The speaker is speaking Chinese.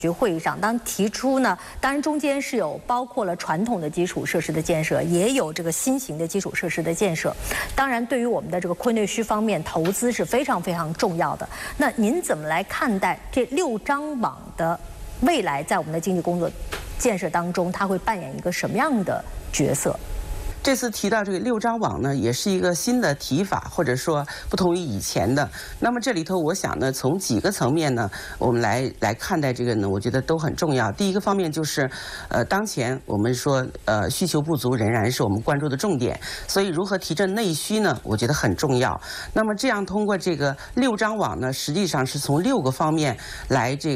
局会议上，当提出呢，当然中间是有包括了传统的基础设施的建设，也有这个新型的基础设施的建设。当然，对于我们的这个昆内需方面，投资是非常非常重要的。那您怎么来看待这6张网的未来在我们的经济工作建设当中，它会扮演一个什么样的角色？ 这次提到这个6张网呢，也是一个新的提法，或者说不同于以前的。那么这里头，我想呢，从几个层面呢，我们来看待这个呢，我觉得都很重要。第一个方面就是，当前我们说需求不足仍然是我们关注的重点，所以如何提振内需呢，我觉得很重要。那么这样通过这个6张网呢，实际上是从6个方面来